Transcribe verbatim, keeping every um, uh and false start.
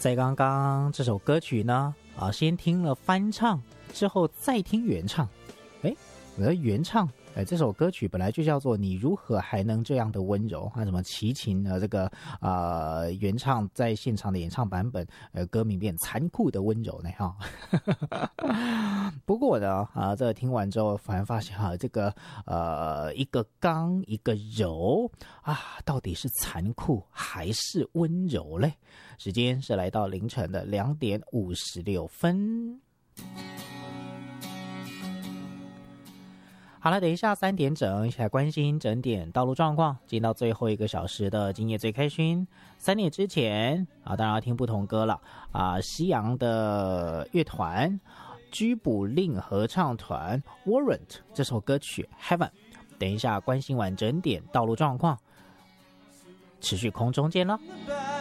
在刚刚这首歌曲呢，啊，先听了翻唱，之后再听原唱。哎，我的原唱，哎，这首歌曲本来就叫做《你如何还能这样的温柔》，啊，什么齐秦的这个呃原唱在现场的演唱版本，呃，歌名变残酷的温柔呢，哈。不过呢，啊，这个听完之后，反而发现哈，这个呃一个刚一个柔啊，到底是残酷还是温柔嘞？时间是来到凌晨的两点五十六分。好了，等一下三点整，一起来关心整点道路状况。进到最后一个小时的今夜最开心。三点之前啊，当然要听不同歌了啊，西洋的乐团居卜令合唱团 Warrant 这首歌曲 Heaven。等一下关心完整点道路状况，持续空中见咯。